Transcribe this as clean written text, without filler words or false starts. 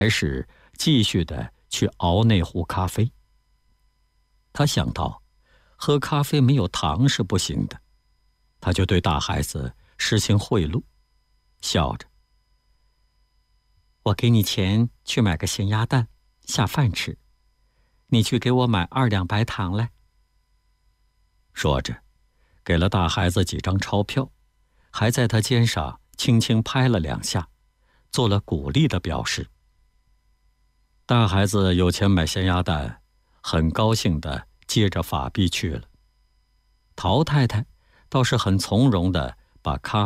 开始继续的去熬那壶咖啡。他想到喝咖啡没有糖是不行的，他就对大孩子实行贿赂，笑着：“我给你钱去买个咸鸭蛋下饭吃，你去给我买2两白糖来。”说着给了大孩子几张钞票，还在他肩上轻轻拍了2下，做了鼓励的表示。大孩子有钱买咸鸭蛋，很高兴地接着法币去了。陶太太倒是很从容地把咖